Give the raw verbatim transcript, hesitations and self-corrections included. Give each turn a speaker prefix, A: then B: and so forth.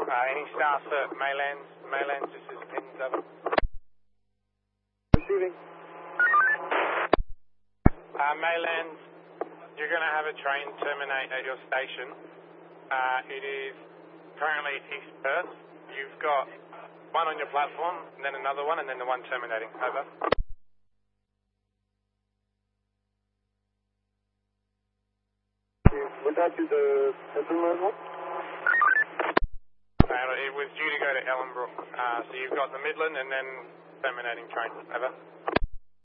A: Uh, any staff at Maylands? Maylands, this is Pins over.
B: Receiving.
A: Uh, Maylands, you're going to have a train terminate at your station. Uh, it is currently East Perth. You've got one on your platform, and then another one, and then the one terminating. Over.
B: Would that be the Edinburgh one?
A: Uh, it was due to go to Ellenbrook. Uh, so you've got the Midland and then terminating train. Over.